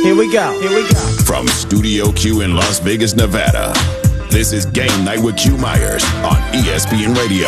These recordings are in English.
Here we go. From Studio Q in Las Vegas, Nevada, this is Game Night with Q Myers on ESPN Radio.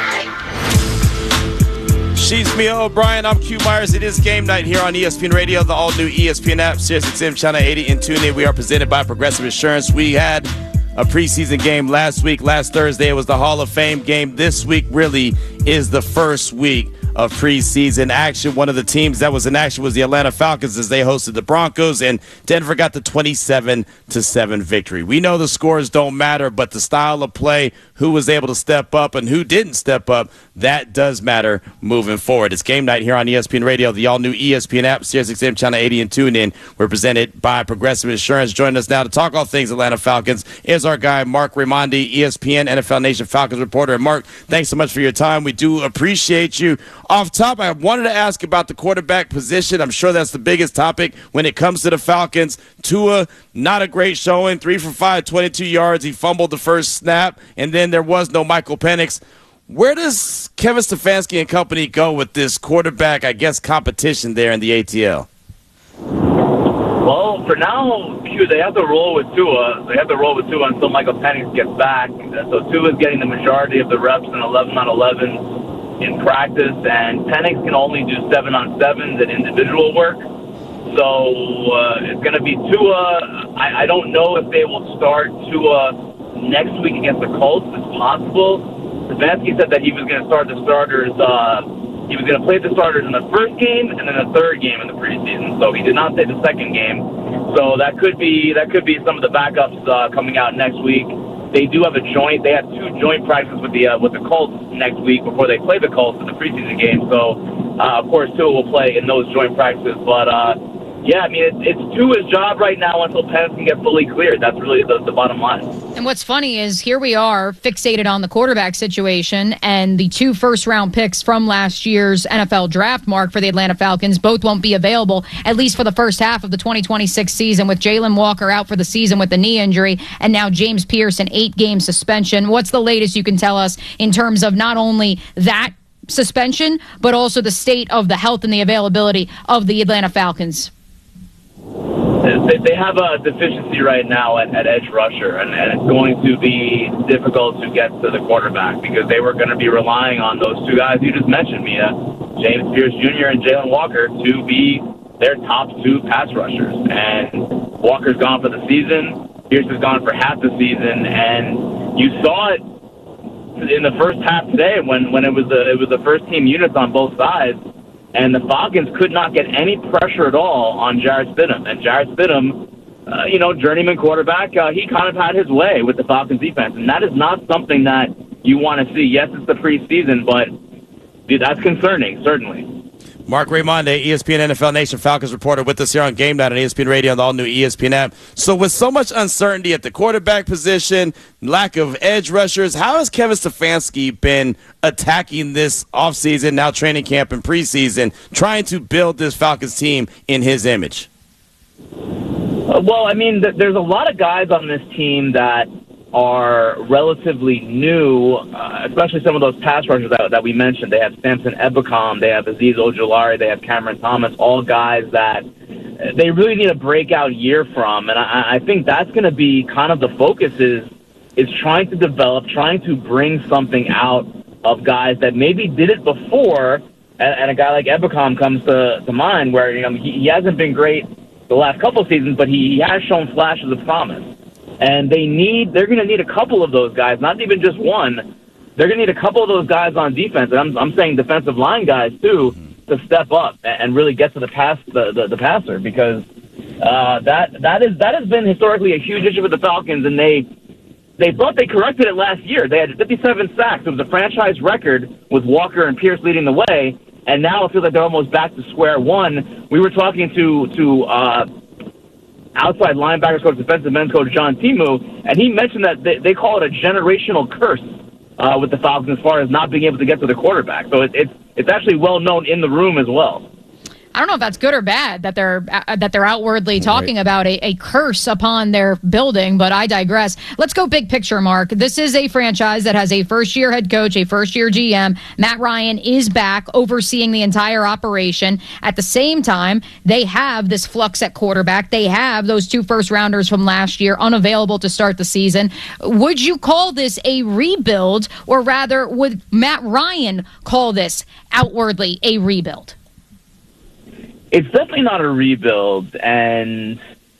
She's Mia O'Brien. I'm Q Myers. It is Game Night here on ESPN Radio, the all-new ESPN app, SiriusXM Channel 80, and TuneIn. We are presented by Progressive Insurance. We had a preseason game last week. Last Thursday, it was the Hall of Fame game. This week really is the first week of preseason action. One of the teams that was in action was the Atlanta Falcons as they hosted the Broncos, and Denver got the 27-7 victory. We know the scores don't matter, but the style of play, who was able to step up and who didn't step up, that does matter moving forward. It's Game Night here on ESPN Radio, the all-new ESPN app, SiriusXM Channel 80, and TuneIn. We're presented by Progressive Insurance. Joining us now to talk all things Atlanta Falcons is our guy, Mark Raimondi, ESPN NFL Nation Falcons reporter. And Mark, thanks so much for your time. We do appreciate you. Off top, I wanted to ask about the quarterback position. I'm sure that's the biggest topic when it comes to the Falcons. Tua, not a great showing, 3 for 5, 22 yards. He fumbled the first snap, and then there was no Michael Penix. Where does Kevin Stefanski and company go with this quarterback, I guess, competition there in the ATL? Well, for now, they have to roll with Tua. They have to roll with Tua until Michael Penix gets back. So Tua is getting the majority of the reps in 11-on-11 in practice, and Penix can only do 7-on-7s in individual work. So it's going to be Tua. I don't know if they will start Tua next week against the Colts. It's possible. Stefanski said that he was going to start the starters. He was going to play the starters in the first game and then the third game in the preseason. So he did not say the second game. So that could be some of the backups coming out next week. They do have a joint. They have 2 joint practices with the Colts next week before they play the Colts in the preseason game. So of course Tua will play in those joint practices. But yeah, I mean, it's Tua's job right now until Penix can get fully cleared. That's really the bottom line. And what's funny is here we are fixated on the quarterback situation, and the 2 first-round picks from last year's NFL draft, Mark, for the Atlanta Falcons, both won't be available, at least for the first half of the 2026 season, with Jalen Walker out for the season with a knee injury, and now James Pierce, an 8-game suspension. What's the latest you can tell us in terms of not only that suspension, but also the state of the health and the availability of the Atlanta Falcons? They have a deficiency right now at edge rusher, and it's going to be difficult to get to the quarterback because they were going to be relying on those 2 guys you just mentioned, Mia, James Pierce Jr. and Jalen Walker, to be their top 2 pass rushers. And Walker's gone for the season, Pierce is gone for half the season, and you saw it in the first half today when it was the first team units on both sides. And the Falcons could not get any pressure at all on Jarrett Stidham. And Jarrett Stidham, journeyman quarterback, he kind of had his way with the Falcons defense. And that is not something that you want to see. Yes, it's the preseason, but that's concerning, certainly. Mark Raimondi, ESPN NFL Nation Falcons reporter, with us here on Game Night on ESPN Radio and the all-new ESPN app. So with so much uncertainty at the quarterback position, lack of edge rushers, how has Kevin Stefanski been attacking this offseason, now training camp and preseason, trying to build this Falcons team in his image? Well, I mean, there's a lot of guys on this team that are relatively new, especially some of those pass rushers that we mentioned. They have Samson Ebukam, they have Azeez Ojulari, they have Cameron Thomas, all guys that they really need a breakout year from. And I think that's going to be kind of the focus is trying to develop, trying to bring something out of guys that maybe did it before. And a guy like Ebukam comes to mind where he hasn't been great the last couple of seasons, but he has shown flashes of promise. And they're going to need a couple of those guys, not even just one. They're going to need a couple of those guys on defense, and I'm saying defensive line guys too, to step up and really get to the passer, because that has been historically a huge issue with the Falcons, and they thought they corrected it last year. They had 57 sacks. It was a franchise record with Walker and Pierce leading the way, and now it feels like they're almost back to square one. We were talking to outside linebackers coach, defensive ends coach John Timu, and he mentioned that they call it a generational curse with the Falcons as far as not being able to get to the quarterback. So it's actually well known in the room as well. I don't know if that's good or bad that they're outwardly talking about a curse upon their building, but I digress. Let's go big picture, Mark. This is a franchise that has a first-year head coach, a first-year GM. Matt Ryan is back overseeing the entire operation. At the same time, they have this flux at quarterback. They have those 2 first-rounders from last year unavailable to start the season. Would you call this a rebuild, or rather, would Matt Ryan call this outwardly a rebuild? It's definitely not a rebuild, and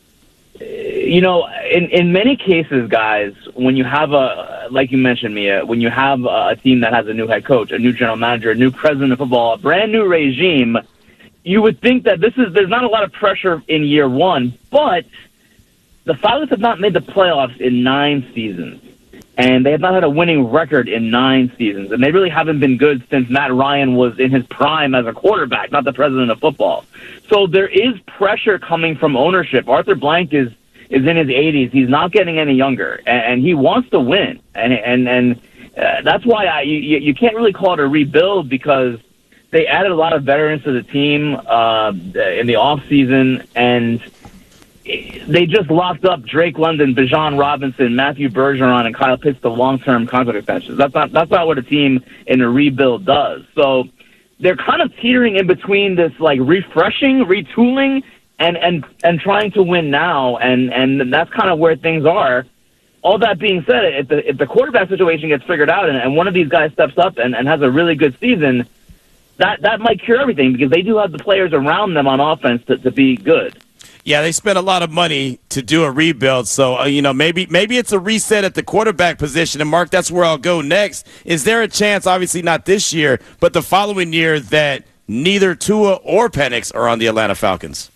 in many cases, guys, when you have like you mentioned, Mia, when you have a team that has a new head coach, a new general manager, a new president of football, a brand new regime, you would think that there's not a lot of pressure in year one, but the Falcons have not made the playoffs in 9 seasons. And they have not had a winning record in 9 seasons. And they really haven't been good since Matt Ryan was in his prime as a quarterback, not the president of football. So there is pressure coming from ownership. Arthur Blank is in his 80s. He's not getting any younger, and he wants to win. And that's why you can't really call it a rebuild, because they added a lot of veterans to the team in the offseason, and they just locked up Drake London, Bijan Robinson, Matthew Bergeron, and Kyle Pitts to long-term contract extensions. That's not what a team in a rebuild does. So they're kind of teetering in between this like refreshing, retooling, and trying to win now, and that's kind of where things are. All that being said, if the quarterback situation gets figured out and one of these guys steps up and has a really good season, that might cure everything, because they do have the players around them on offense to be good. Yeah, they spent a lot of money to do a rebuild, so maybe it's a reset at the quarterback position. And Mark, that's where I'll go next. Is there a chance, obviously not this year, but the following year, that neither Tua or Penix are on the Atlanta Falcons?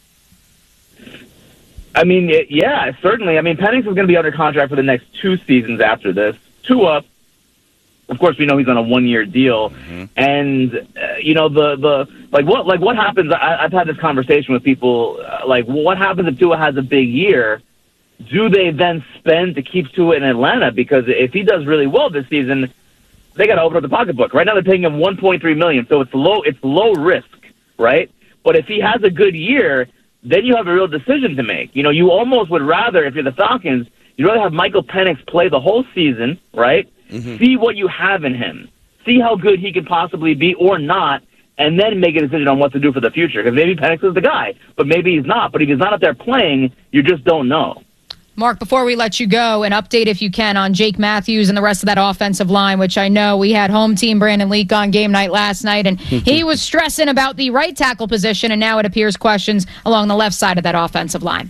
I mean, yeah, certainly. I mean, Penix is going to be under contract for the next 2 seasons after this. Tua, of course, we know he's on a 1-year deal, and what happens? I've had this conversation with people. What happens if Tua has a big year? Do they then spend to keep Tua in Atlanta? Because if he does really well this season, they got to open up the pocketbook. Right now, they're paying him $1.3 million, so it's low risk, right? But if he has a good year, then you have a real decision to make. You almost would rather, if you're the Falcons, you'd rather have Michael Penix play the whole season, right? See what you have in him. See how good he could possibly be or not, and then make a decision on what to do for the future. Because maybe Penix is the guy, but maybe he's not. But if he's not up there playing, you just don't know. Mark, before we let you go, an update, if you can, on Jake Matthews and the rest of that offensive line, which I know we had home team Brandon Leak on game night last night, and he was stressing about the right tackle position, and now it appears questions along the left side of that offensive line.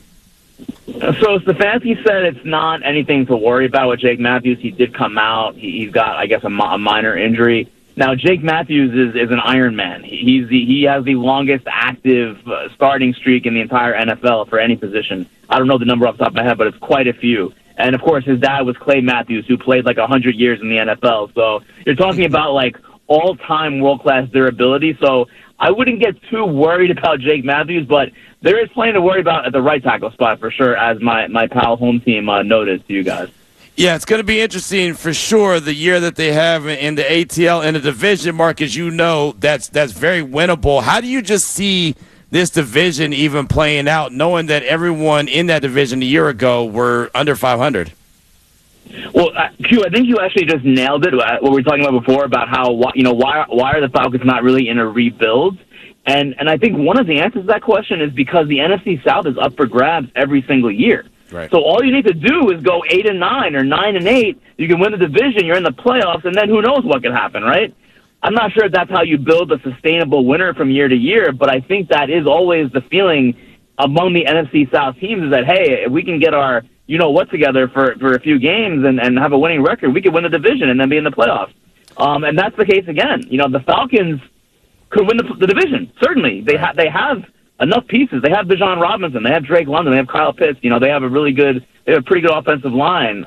So Stefanski said it's not anything to worry about with Jake Matthews. He did come out. He's got, I guess, a minor injury. Now, Jake Matthews is an Iron Man. He has the longest active starting streak in the entire NFL for any position. I don't know the number off the top of my head, but it's quite a few. And, of course, his dad was Clay Matthews, who played like 100 years in the NFL. So you're talking about, like, all-time world-class durability. So I wouldn't get too worried about Jake Matthews, but there is plenty to worry about at the right tackle spot for sure, as my pal home team noted to you guys. Yeah, it's going to be interesting for sure, the year that they have in the ATL in the division, Mark. As you know, that's very winnable. How do you just see this division even playing out, knowing that everyone in that division a year ago were under 500? Well, Q, I think you actually just nailed it. What we were talking about before about how why are the Falcons not really in a rebuild? And I think one of the answers to that question is because the NFC South is up for grabs every single year. Right. So all you need to do is go 8-9 or 9-8. You can win the division. You're in the playoffs, and then who knows what can happen, right? I'm not sure if that's how you build a sustainable winner from year to year, but I think that is always the feeling among the NFC South teams, is that, hey, if we can get our you-know-what together for a few games and have a winning record, we could win the division and then be in the playoffs. And that's the case again. The Falcons could win the division, certainly. They have enough pieces. They have Bijan Robinson. They have Drake London. They have Kyle Pitts. They have they have a pretty good offensive line.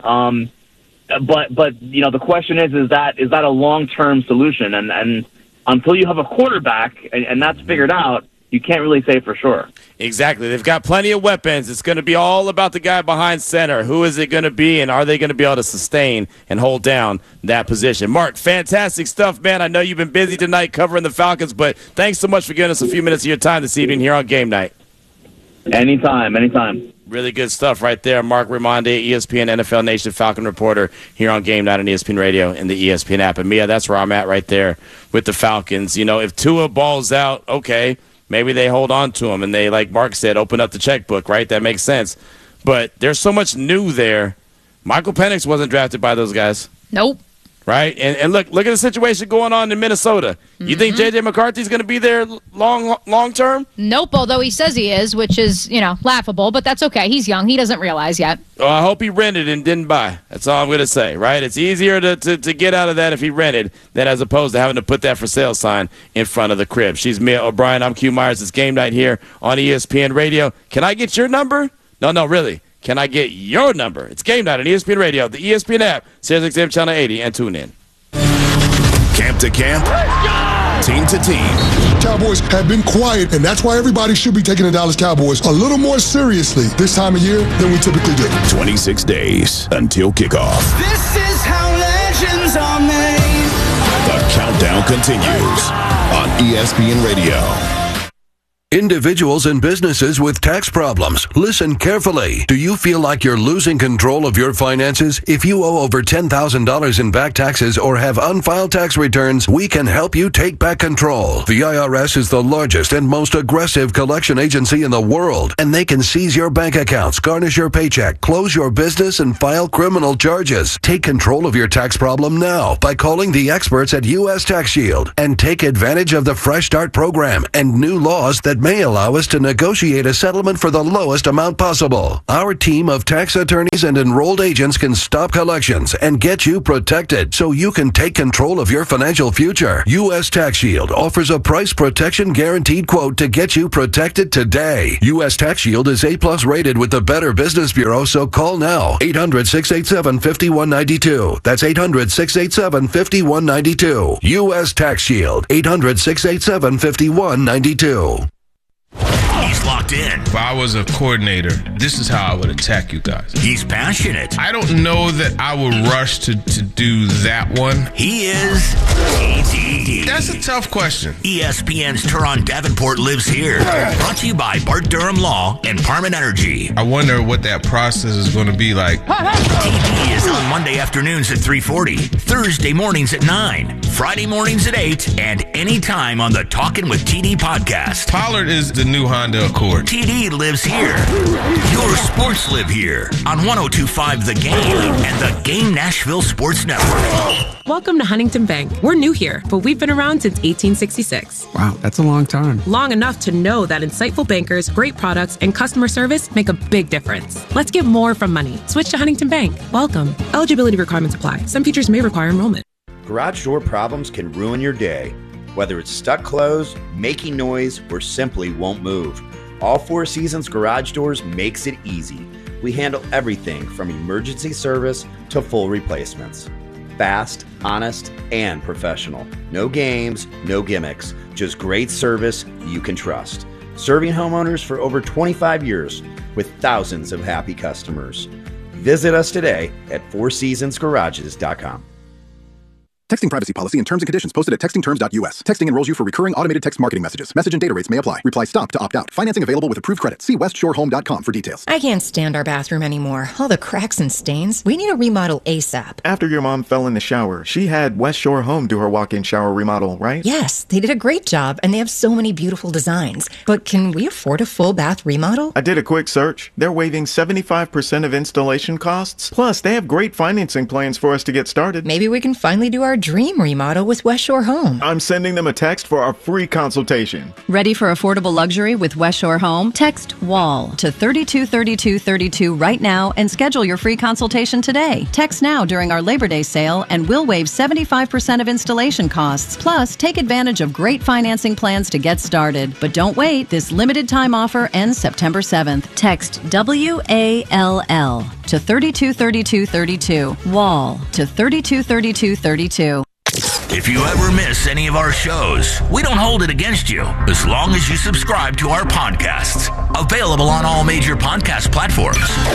But the question is that a long-term solution? And until you have a quarterback and that's figured out, you can't really say for sure. Exactly. They've got plenty of weapons. It's going to be all about the guy behind center. Who is it going to be, and are they going to be able to sustain and hold down that position? Mark, fantastic stuff, man. I know you've been busy tonight covering the Falcons, but thanks so much for giving us a few minutes of your time this evening here on Game Night. Anytime. Really good stuff right there. Mark Raimondi, ESPN NFL Nation Falcon reporter here on Game Night on ESPN Radio and the ESPN app. And, Mia, that's where I'm at right there with the Falcons. You know, if Tua balls out, okay, maybe they hold on to him and they, like Mark said, open up the checkbook, right? That makes sense. But there's so much new there. Michael Penix wasn't drafted by those guys. Nope. Right? And look at the situation going on in Minnesota. You think J.J. McCarthy's going to be there long term? Nope, although he says he is, which is, laughable, but that's okay. He's young. He doesn't realize yet. Oh, I hope he rented and didn't buy. That's all I'm going to say, right? It's easier to get out of that if he rented than as opposed to having to put that for sale sign in front of the crib. She's Mia O'Brien. I'm Q Myers. It's Game Night here on ESPN Radio. Can I get your number? No, really. Can I get your number? It's Game Night on ESPN Radio, the ESPN app, SiriusXM Channel 80, and tune in. Camp to camp, team to team. Cowboys have been quiet, and that's why everybody should be taking the Dallas Cowboys a little more seriously this time of year than we typically do. 26 days until kickoff. This is how legends are made. The countdown continues on ESPN Radio. Individuals and businesses with tax problems, listen carefully. Do you feel like you're losing control of your finances? If you owe over $10,000 in back taxes or have unfiled tax returns, we can help you take back control. The IRS is the largest and most aggressive collection agency in the world, and they can seize your bank accounts, garnish your paycheck, close your business, and file criminal charges. Take control of your tax problem now by calling the experts at U.S. Tax Shield and take advantage of the Fresh Start program and new laws that may allow us to negotiate a settlement for the lowest amount possible. Our team of tax attorneys and enrolled agents can stop collections and get you protected so you can take control of your financial future. U.S. Tax Shield offers a price protection guaranteed quote to get you protected today. U.S. Tax Shield is A+ rated with the Better Business Bureau, so call now. 800-687-5192. That's 800-687-5192. U.S. Tax Shield. 800-687-5192. He's locked in. If I was a coordinator, this is how I would attack you guys. He's passionate. I don't know that I would rush to do that one. He is TD. That's a tough question. ESPN's Teron Davenport lives here. Brought to you by Bart Durham Law and Parman Energy. I wonder what that process is going to be like. TD is on Monday afternoons at 3:40, Thursday mornings at 9, Friday mornings at 8, and anytime on the Talkin' with TD podcast. Pollard is the new Honda Accord. TD lives here. Your sports live here on 102.5 The Game and the Game Nashville Sports Network. Welcome to Huntington Bank. We're new here, but we've been around since 1866. Wow, that's a long time. Long enough to know that insightful bankers, great products, and customer service make a big difference. Let's get more from money. Switch to Huntington Bank. Welcome. Eligibility requirements apply. Some features may require enrollment. Garage door problems can ruin your day. Whether it's stuck closed, making noise, or simply won't move, All Four Seasons Garage Doors makes it easy. We handle everything from emergency service to full replacements. Fast, honest, and professional. No games, no gimmicks, just great service you can trust. Serving homeowners for over 25 years with thousands of happy customers. Visit us today at fourseasonsgarages.com. Texting privacy policy and terms and conditions posted at textingterms.us. Texting enrolls you for recurring automated text marketing messages. Message and data rates may apply. Reply STOP to opt out. Financing available with approved credit. See westshorehome.com for details. I can't stand our bathroom anymore. All the cracks and stains. We need a remodel ASAP. After your mom fell in the shower, she had West Shore Home do her walk-in shower remodel, right? Yes, they did a great job, and they have so many beautiful designs. But can we afford a full bath remodel? I did a quick search. They're waiving 75% of installation costs. Plus, they have great financing plans for us to get started. Maybe we can finally do our dream remodel with West Shore Home. I'm sending them a text for our free consultation. Ready for affordable luxury with West Shore Home? Text WALL to 323232 right now and schedule your free consultation today. Text now during our Labor Day sale and we'll waive 75% of installation costs. Plus, take advantage of great financing plans to get started. But don't wait. This limited time offer ends September 7th. Text WALL to 323232. WALL to 323232. If you ever miss any of our shows, we don't hold it against you as long as you subscribe to our podcasts. Available on all major podcast platforms.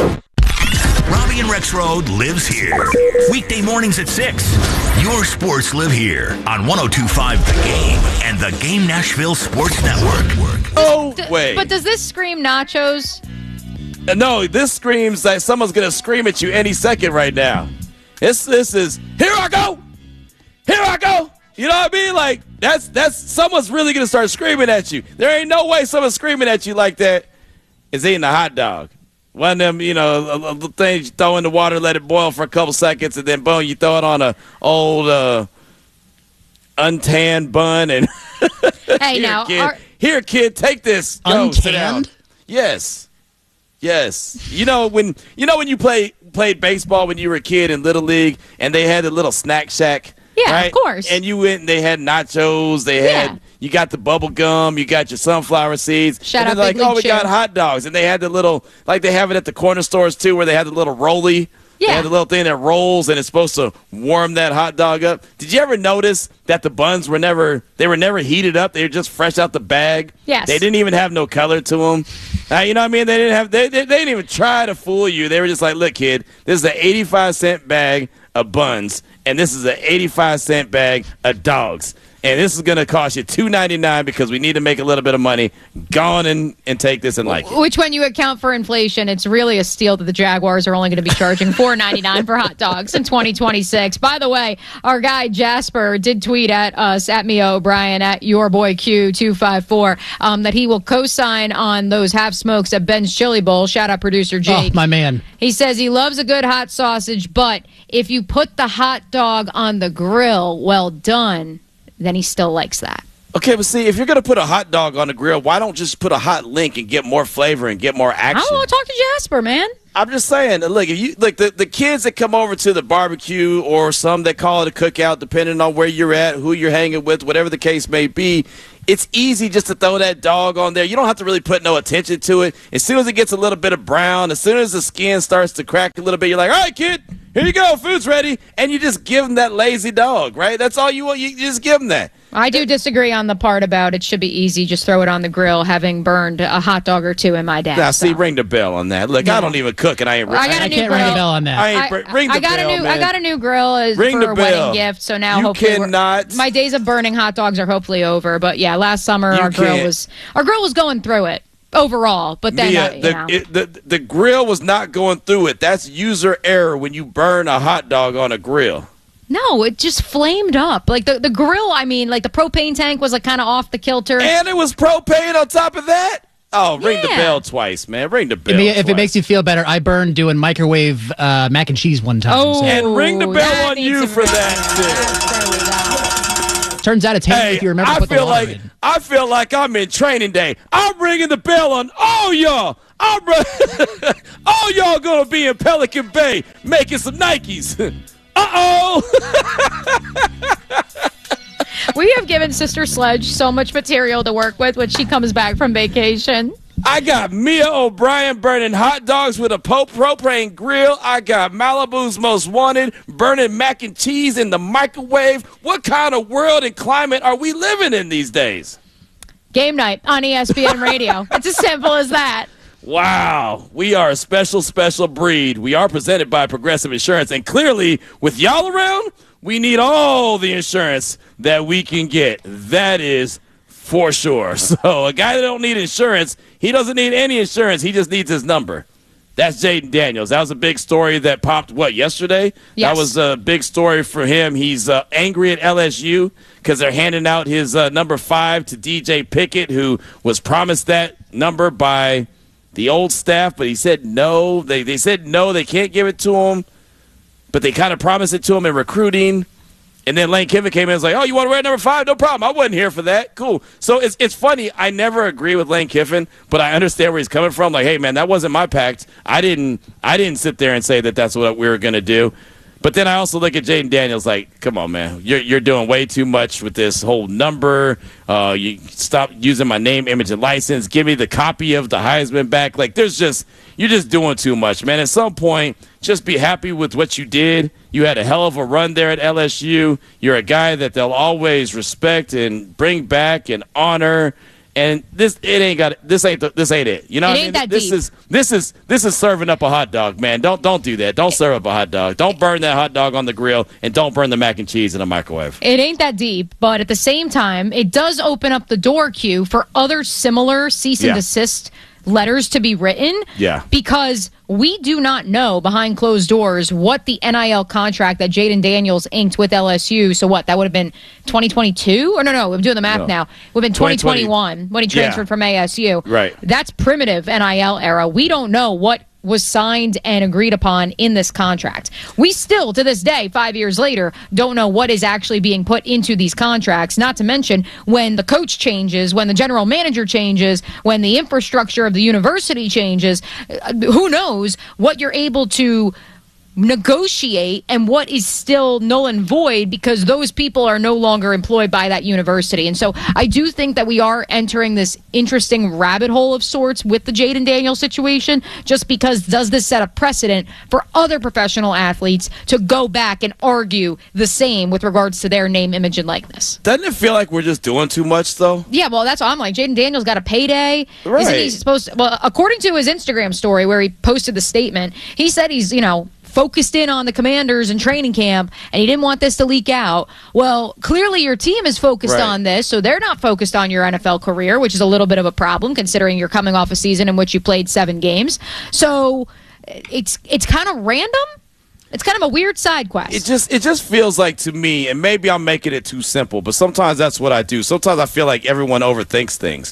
Robbie and Rex Road lives here. Weekday mornings at 6. Your sports live here on 102.5 The Game and the Game Nashville Sports Network. Oh, wait. But does this scream nachos? No, this screams like someone's going to scream at you any second right now. This is, here I go. Here I go. You know what I mean? Like, that's someone's really going to start screaming at you. There ain't no way someone's screaming at you like that is eating a hot dog. One of them, a thing you throw in the water, let it boil for a couple seconds, and then, boom, you throw it on a old untanned bun. And hey, here, kid, take this. Go, sit down. Yes. You know when you played baseball when you were a kid in Little League, and they had the little snack shack. Yeah, right? Of course. And you went and they had nachos. You got the bubble gum. You got your sunflower seeds. Shout out like, Big League we Chew. got hot dogs. And they had the little, like they have it at the corner stores too, where they have the little rolly. Yeah. They have the little thing that rolls and it's supposed to warm that hot dog up. Did you ever notice that the buns were never heated up? They were just fresh out the bag. Yes. They didn't even have no color to them. You know what I mean? They didn't even try to fool you. They were just like, look, kid, this is an 85-cent bag of buns, and this is an 85-cent bag of dogs. And this is going to cost you $2.99 because we need to make a little bit of money. Go on and take this and like it. Which, when you account for inflation, it's really a steal that the Jaguars are only going to be charging $4.99 for hot dogs in 2026. By the way, our guy Jasper did tweet at us, at Mia O'Brien, at your boy Q254, that he will co-sign on those half smokes at Ben's Chili Bowl. Shout out producer Jake. Oh, my man. He says he loves a good hot sausage, but if you put the hot dog on the grill, well done, then he still likes that. Okay, but see, if you're going to put a hot dog on the grill, why don't just put a hot link and get more flavor and get more action? I want to talk to Jasper, man. I'm just saying, look, if you the kids that come over to the barbecue or some that call it a cookout, depending on where you're at, who you're hanging with, whatever the case may be, it's easy just to throw that dog on there. You don't have to really put no attention to it. As soon as it gets a little bit of brown, as soon as the skin starts to crack a little bit, you're like, all right, kid, here you go, food's ready. And you just give them that lazy dog, right? That's all you want. You just give them that. I do disagree on the part about it should be easy. Just throw it on the grill, having burned a hot dog or two in my day. Now, see, ring the bell on that. Look, I don't even cook, and I ain't. I can't ring the bell on that. Ring the bell, man. I got a new grill Ring for the a bell. wedding gift. So now You hopefully cannot. my days of burning hot dogs are hopefully over. But yeah, last summer our grill was going through it overall. But then the grill was not going through it. That's user error when you burn a hot dog on a grill. No, it just flamed up. Like the grill, I mean, like the propane tank was like kind of off the kilter. And it was propane on top of that? Oh, ring the bell twice, man. Ring the bell If it makes you feel better, I burned doing microwave mac and cheese one time. Oh, and ring the bell on you for that, too. Turns out it's handy if you remember to put the water in. I feel like I'm in training day. I'm ringing the bell on all y'all. All y'all going to be in Pelican Bay making some Nikes. Uh-oh! We have given Sister Sledge so much material to work with when she comes back from vacation. I got Mia O'Brien burning hot dogs with a propane grill. I got Malibu's Most Wanted burning mac and cheese in the microwave. What kind of world and climate are we living in these days? Game night on ESPN Radio. It's as simple as that. Wow, we are a special, special breed. We are presented by Progressive Insurance, and clearly, with y'all around, we need all the insurance that we can get. That is for sure. So a guy that don't need insurance, he doesn't need any insurance. He just needs his number. That's Jaden Daniels. That was a big story that popped, yesterday? Yes. That was a big story for him. He's angry at LSU because they're handing out his number 5 to DJ Pickett, who was promised that number by the old staff, but he said no. They said no, they can't give it to him, but they kind of promised it to him in recruiting. And then Lane Kiffin came in and was like, oh, you want to wear number 5? No problem. I wasn't here for that. Cool. So it's funny. I never agree with Lane Kiffin, but I understand where he's coming from. Like, hey, man, that wasn't my pact. I didn't sit there and say that that's what we were going to do. But then I also look at Jaden Daniels like, come on, man, you're doing way too much with this whole number. You stop using my name, image, and license. Give me the copy of the Heisman back. Like, you're just doing too much, man. At some point, just be happy with what you did. You had a hell of a run there at LSU. You're a guy that they'll always respect and bring back and honor. And this ain't it. You know what I mean? This is serving up a hot dog, man. Don't do that. Don't serve up a hot dog. Don't burn that hot dog on the grill, and don't burn the mac and cheese in the microwave. It ain't that deep, but at the same time, it does open up the door, Q, for other similar cease and desist letters to be written. Yeah. Because we do not know behind closed doors what the NIL contract that Jaden Daniels inked with LSU. So what? That would have been 2022? Or no, I'm doing the math now. It would have been 2021 when he transferred from ASU. Right. That's primitive NIL era. We don't know what was signed and agreed upon in this contract. We still, to this day, 5 years later, don't know what is actually being put into these contracts, not to mention when the coach changes, when the general manager changes, when the infrastructure of the university changes. Who knows what you're able to negotiate and what is still null and void because those people are no longer employed by that university. And so I do think that we are entering this interesting rabbit hole of sorts with the Jaden Daniels situation, just because does this set a precedent for other professional athletes to go back and argue the same with regards to their name, image, and likeness? Doesn't it feel like we're just doing too much, though? Yeah, well, that's what I'm like. Jaden Daniels got a payday. Right. Isn't he supposed to, well, according to his Instagram story where he posted the statement, he said he's, focused in on the Commanders and training camp, and he didn't want this to leak out. Well, clearly your team is focused on this, so they're not focused on your NFL career, which is a little bit of a problem considering you're coming off a season in which you played 7 games. So it's kind of random. It's kind of a weird side quest. It just feels like to me, and maybe I'm making it too simple, but sometimes that's what I do. Sometimes I feel like everyone overthinks things.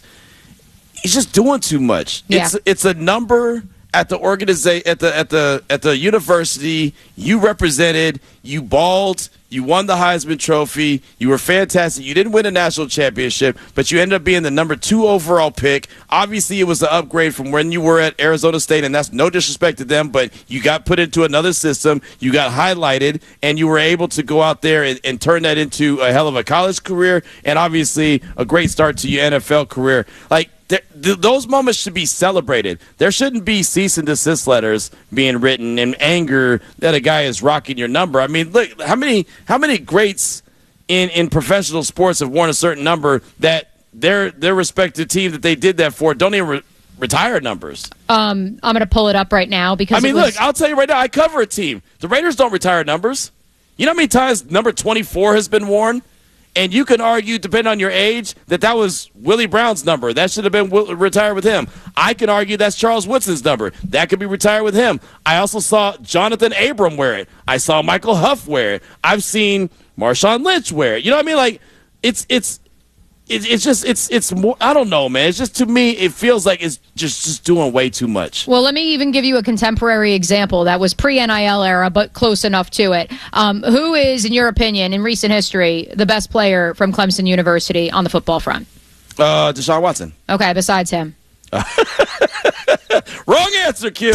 He's just doing too much. Yeah. It's a number at the organization, at the university. You represented, you balled, you won the Heisman Trophy, you were fantastic. You didn't win a national championship, but you ended up being the number 2 overall pick. Obviously, it was an upgrade from when you were at Arizona State, and that's no disrespect to them, but you got put into another system, you got highlighted, and you were able to go out there and turn that into a hell of a college career, and obviously a great start to your NFL career. Like, those moments should be celebrated. There shouldn't be cease and desist letters being written in anger that a guy is rocking your number. I mean, look, how many greats in professional sports have worn a certain number that their respective team that they did that for don't even retire numbers? I'm going to pull it up right now because look, I'll tell you right now, I cover a team. The Raiders don't retire numbers. You know how many times number 24 has been worn? And you can argue, depending on your age, that was Willie Brown's number. That should have been retired with him. I can argue that's Charles Woodson's number. That could be retired with him. I also saw Jonathan Abram wear it. I saw Michael Huff wear it. I've seen Marshawn Lynch wear it. You know what I mean? Like, it's more, I don't know, man. It's just, to me, it feels like it's just doing way too much. Well, let me even give you a contemporary example that was pre-NIL era, but close enough to it. Who is, in your opinion, in recent history, the best player from Clemson University on the football front? Deshaun Watson. Okay, besides him. Wrong answer, Q.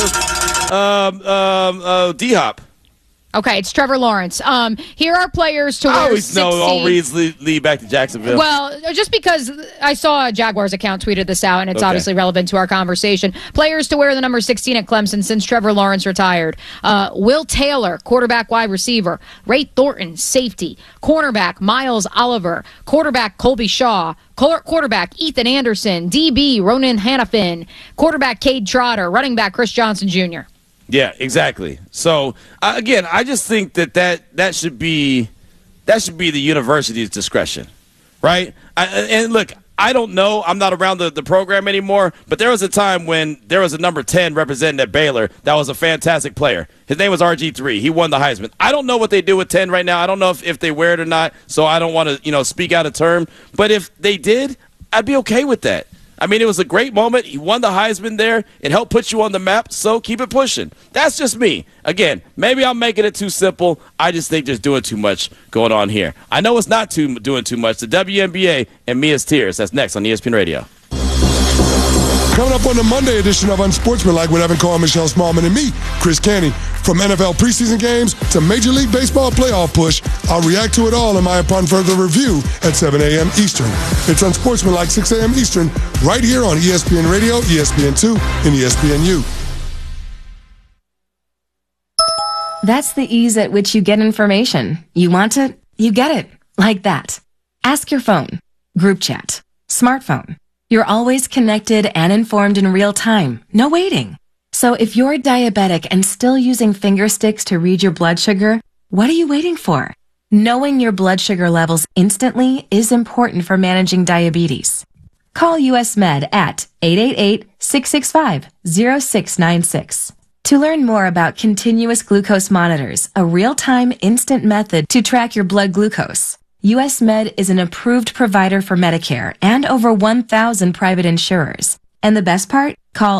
D-Hop. Okay, it's Trevor Lawrence. Here are players to I wear always 16. know all reads lead back to Jacksonville. Well, just because I saw a Jaguars account tweeted this out, and it's obviously relevant to our conversation. Players to wear the number 16 at Clemson since Trevor Lawrence retired. Will Taylor, quarterback wide receiver. Ray Thornton, safety. Cornerback Miles Oliver. Quarterback Colby Shaw. Quarterback Ethan Anderson. DB Ronan Hannafin. Quarterback Cade Trotter. Running back Chris Johnson Jr. Yeah, exactly. So again, I just think that should be the university's discretion, right? And look, I don't know. I'm not around the program anymore, but there was a time when there was a number 10 representing at Baylor that was a fantastic player. His name was RG3. He won the Heisman. I don't know what they do with 10 right now. I don't know if they wear it or not, so I don't want to speak out of term. But if they did, I'd be okay with that. I mean, it was a great moment. He won the Heisman there. It helped put you on the map, so keep it pushing. That's just me. Again, maybe I'm making it too simple. I just think there's doing too much going on here. I know it's not doing too much. The WNBA and Mia's Tears. That's next on ESPN Radio. Coming up on the Monday edition of Unsportsmanlike with Evan Carr, Michelle Smallman, and me, Chris Canty. From NFL preseason games to Major League Baseball playoff push, I'll react to it all in my upon further review at 7 a.m. Eastern. It's Unsportsmanlike, 6 a.m. Eastern, right here on ESPN Radio, ESPN2, and ESPNU. That's the ease at which you get information. You want it, you get it. Like that. Ask your phone. Group chat. Smartphone. You're always connected and informed in real time. No waiting. So if you're diabetic and still using finger sticks to read your blood sugar, what are you waiting for? Knowing your blood sugar levels instantly is important for managing diabetes. Call US Med at 888-665-0696. To learn more about continuous glucose monitors, a real-time instant method to track your blood glucose. US Med is an approved provider for Medicare and over 1,000 private insurers. And the best part? Call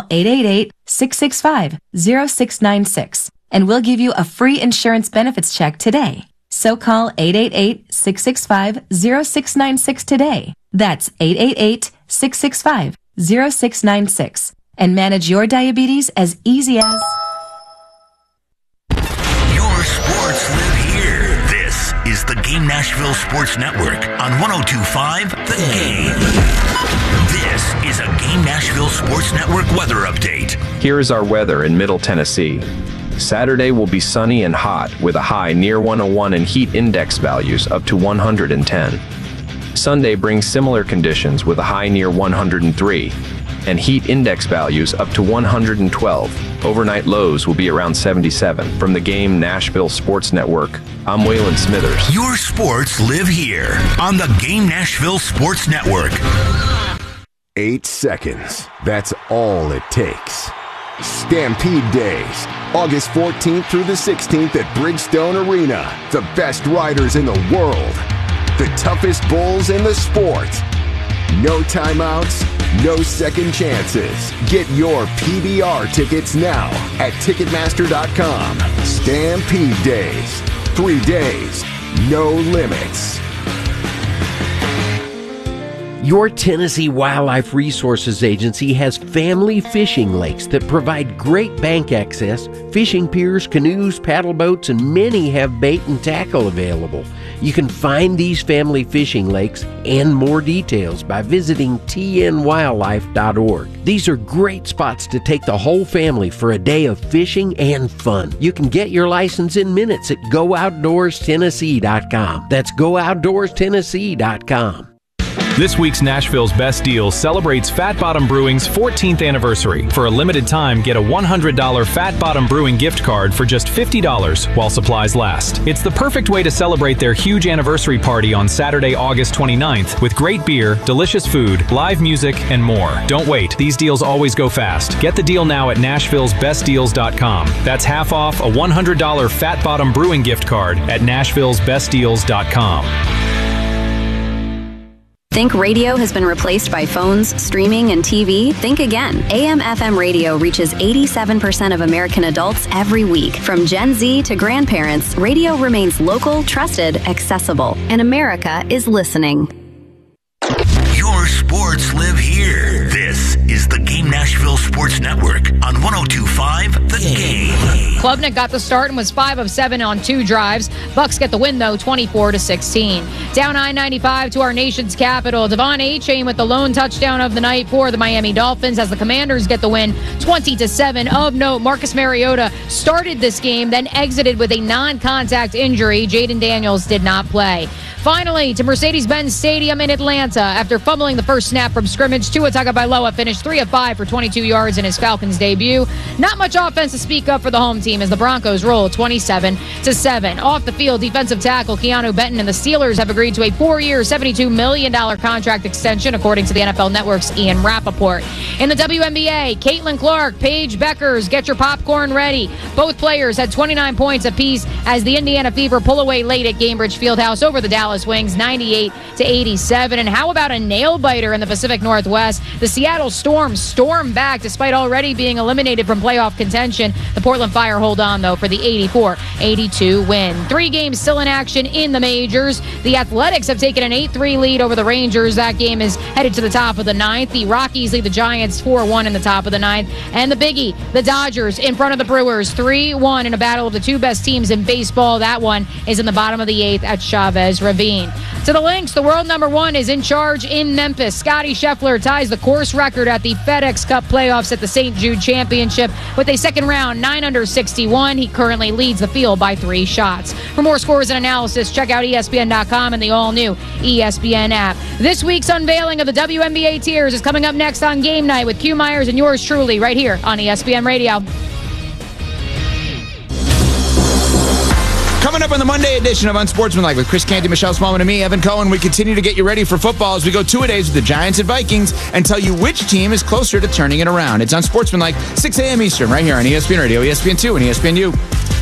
888-665-0696 and we'll give you a free insurance benefits check today. So call 888-665-0696 today. That's 888-665-0696 and manage your diabetes as easy as... Your sports live here. This is the Game Nashville Sports Network on 102.5 The Game. This is a Game Nashville Sports Network weather update. Here's our weather in Middle Tennessee. Saturday will be sunny and hot with a high near 101 and heat index values up to 110. Sunday brings similar conditions with a high near 103 and heat index values up to 112. Overnight lows will be around 77. From the Game Nashville Sports Network, I'm Waylon Smithers. Your sports live here on the Game Nashville Sports Network. 8 seconds. That's all it takes. Stampede Days, August 14th through the 16th at Bridgestone Arena. The best riders in the world. The toughest bulls in the sport. No timeouts, no second chances. Get your PBR tickets now at Ticketmaster.com. Stampede Days. 3 days, no limits. Your Tennessee Wildlife Resources Agency has family fishing lakes that provide great bank access, fishing piers, canoes, paddle boats, and many have bait and tackle available. You can find these family fishing lakes and more details by visiting tnwildlife.org. These are great spots to take the whole family for a day of fishing and fun. You can get your license in minutes at GoOutdoorsTennessee.com. That's GoOutdoorsTennessee.com. This week's Nashville's Best Deals celebrates Fat Bottom Brewing's 14th anniversary. For a limited time, get a $100 Fat Bottom Brewing gift card for just $50 while supplies last. It's the perfect way to celebrate their huge anniversary party on Saturday, August 29th with great beer, delicious food, live music, and more. Don't wait. These deals always go fast. Get the deal now at Nashville'sBestDeals.com. That's half off a $100 Fat Bottom Brewing gift card at Nashville'sBestDeals.com. Think radio has been replaced by phones, streaming, and TV? Think again. AM/FM radio reaches 87% of American adults every week. From Gen Z to grandparents, radio remains local, trusted, accessible, and America is listening. Your sports live here. This is the Game Nashville Sports Network on 102.5 The Game. Klubnik got the start and was 5 of 7 on 2 drives. Bucks get the win, though, 24-16. Down I-95 to our nation's capital. Devon Achane with the lone touchdown of the night for the Miami Dolphins as the Commanders get the win, 20-7. Of note, Marcus Mariota started this game, then exited with a non-contact injury. Jaden Daniels did not play. Finally, to Mercedes-Benz Stadium in Atlanta. After fumbling the first snap from scrimmage, Tua Tagovailoa finished 3 of 5 for 22 yards in his Falcons debut. Not much offense to speak of for the home team as the Broncos roll 27-7. Off the field, defensive tackle Keanu Benton and the Steelers have agreed to a 4-year, $72 million contract extension, according to the NFL Network's Ian Rappaport. In the WNBA, Caitlin Clark, Paige Beckers, get your popcorn ready. Both players had 29 points apiece as the Indiana Fever pull away late at Gainbridge Fieldhouse over the Dallas Wings, 98-87. And how about a nail-biter in the Pacific Northwest? The Seattle Storm stormed back despite already being eliminated from playoff contention. The Portland Fire hold on, though, for the 84-82 win. 3 games still in action in the majors. The Athletics have taken an 8-3 lead over the Rangers. That game is headed to the top of the 9th. The Rockies lead the Giants 4-1 in the top of the 9th. And the biggie, the Dodgers in front of the Brewers 3-1 in a battle of the 2 best teams in baseball. That one is in the bottom of the 8th at Chavez Ravine. Naveen. To the Lynx, the world number 1 is in charge in Memphis. Scotty Scheffler ties the course record at the FedEx Cup playoffs at the St. Jude Championship with a second round 9 under 61. He currently leads the field by 3 shots. For more scores and analysis, check out ESPN.com and the all-new ESPN app. This week's unveiling of the WNBA tiers is coming up next on Game Night with Q Myers and yours truly right here on ESPN Radio. Coming up on the Monday edition of Unsportsmanlike with Chris Canty, Michelle Smallman, and me, Evan Cohen, we continue to get you ready for football as we go 2-a-days with the Giants and Vikings and tell you which team is closer to turning it around. It's Unsportsmanlike, 6 a.m. Eastern, right here on ESPN Radio, ESPN2, and ESPNU.